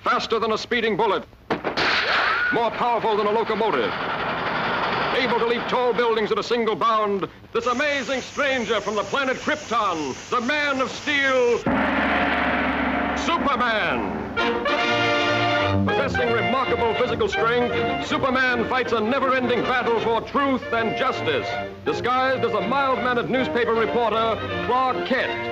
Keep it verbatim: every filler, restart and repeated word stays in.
faster than a speeding bullet, more powerful than a locomotive, able to leap tall buildings at a single bound, this amazing stranger from the planet Krypton, the Man of Steel, Superman. Possessing remarkable physical strength, Superman fights a never-ending battle for truth and justice, disguised as a mild-mannered newspaper reporter, Clark Kent.